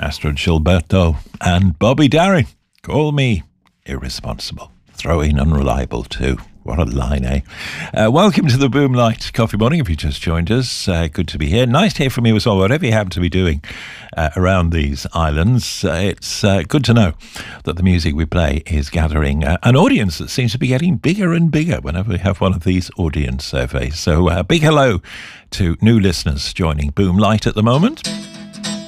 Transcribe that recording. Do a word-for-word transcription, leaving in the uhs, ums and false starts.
Astrid Gilberto and Bobby Darin. Call me irresponsible. Throw in unreliable too. What a line, eh? Uh, welcome to the Boomlight Coffee Morning. If you just joined us, uh, good to be here. Nice to hear from you as well, whatever you happen to be doing uh, around these islands. Uh, it's uh, good to know that the music we play is gathering uh, an audience that seems to be getting bigger and bigger whenever we have one of these audience surveys. So uh, big hello to new listeners joining Boomlight at the moment.